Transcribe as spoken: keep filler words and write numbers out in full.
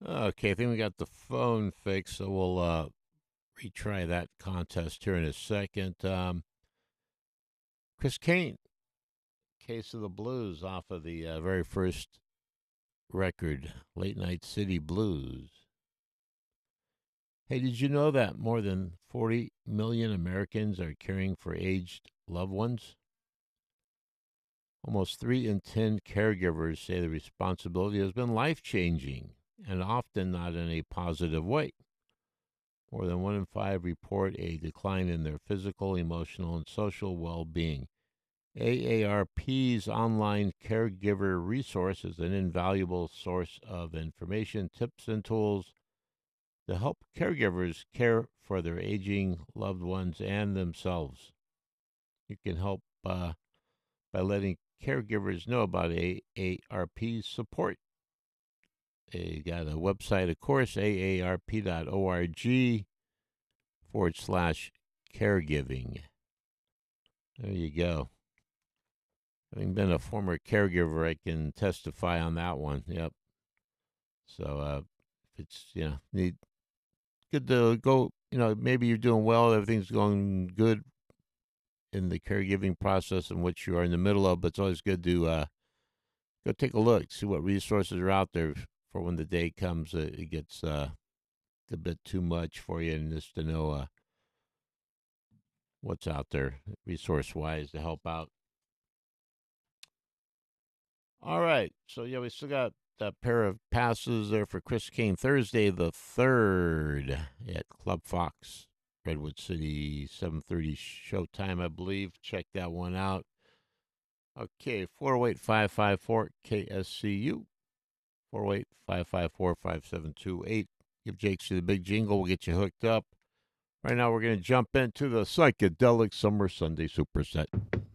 Okay, I think we got the phone fixed, so we'll uh, retry that contest here in a second. Um, Chris Kane, Case of the Blues, off of the uh, very first record, Late Night City Blues. Hey, did you know that more than forty million Americans are caring for aged loved ones? Almost three in ten caregivers say the responsibility has been life changing and often not in a positive way. More than one in five report a decline in their physical, emotional, and social well being. A A R P's online caregiver resource is an invaluable source of information, tips, and tools to help caregivers care for their aging loved ones and themselves. You can help uh, by letting caregivers know about A A R P's support. They got a website, of course, A A R P dot org forward slash caregiving. There you go. Having been a former caregiver, I can testify on that one. Yep. So uh, if it's, you know, need good to go, you know, maybe you're doing well, everything's going good in the caregiving process and what you are in the middle of, but it's always good to uh, go take a look, see what resources are out there for when the day comes. Uh, it gets uh, a bit too much for you, and just to know uh, what's out there resource wise to help out. All right. So, yeah, we still got a pair of passes there for Chris Kane Thursday the third at Club Fox, Redwood City, seven thirty showtime, I believe. Check that one out. Okay, four oh eight, five five four, K S C U, four oh eight, five five four, five seven two eight. Give Jake the big jingle. We'll get you hooked up. Right now, we're going to jump into the Psychedelic Summer Sunday Superset.